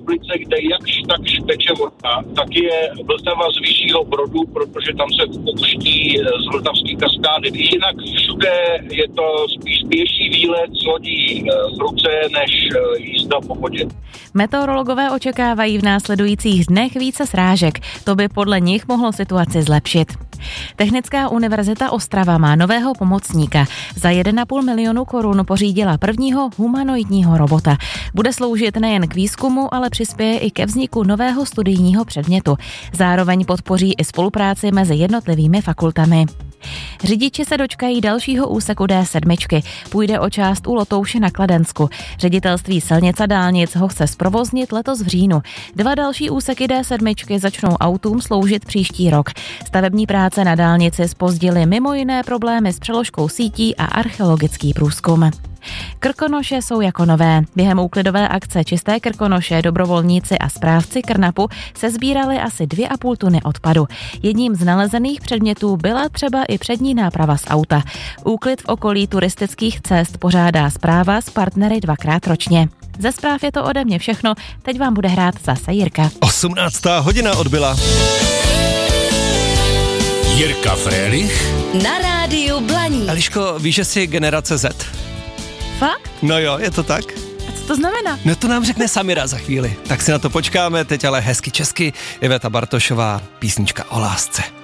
republice, kde jakž takž teče voda, tak je Vltava z vyššího Brodu, protože tam se pouští z vltavské kaskády. Jinak všude je to spíš pěší výlet s lodí v ruce, než jízda po vodě. Meteorologové očekávají v následujících dnech více srážek. To by podle nich mohlo situaci zlepšit. Technická univerzita Ostrava má nového pomocníka. Za 1,5 milionu korun pořídila prvního humanoidního robota. Bude sloužit nejen k výzkumu, ale přispěje i ke vzniku nového studijního předmětu. Zároveň podpoří i spolupráci mezi jednotlivými fakultami. Řidiči se dočkají dalšího úseku D7. Půjde o část u Lotouše na Kladensku. Ředitelství silnic a dálnic ho chce zprovoznit letos v říjnu. 2 další úseky D7 začnou autům sloužit příští rok. Stavební práce na dálnici zpozdily mimo jiné problémy s přeložkou sítí a archeologický průzkum. Krkonoše jsou jako nové. Během úklidové akce Čisté Krkonoše dobrovolníci a správci Krnapu se sbírali asi 2,5 tuny odpadu. Jedním z nalezených předmětů byla třeba i přední náprava z auta. Úklid v okolí turistických cest pořádá správa s partnery 2krát ročně. Ze zpráv je to ode mě všechno, teď vám bude hrát zase Jirka. 18. hodina odbyla. Jirka Frélich na rádiu Blaník. Eliško, víš, že jsi generace Z? Fakt? No jo, je to tak. A co to znamená? No to nám řekne Samira za chvíli. Tak si na to počkáme, teď ale hezky česky. Iveta Bartošová, písnička o lásce.